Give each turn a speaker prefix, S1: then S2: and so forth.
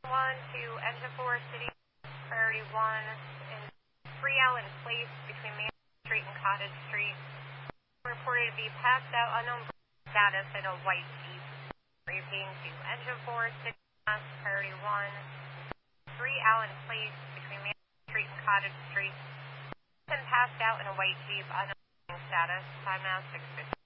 S1: 1 to Engine 4 City, priority 1, in 3 Allen Place between Main Street and Cottage Street. Reported to be passed out, unknown status in a white Jeep. Repeating to Engine 4 City, priority 1, 3 Allen Place between Main Street and Cottage Street. Been passed out in a white Jeep, unknown status, time now 6:50.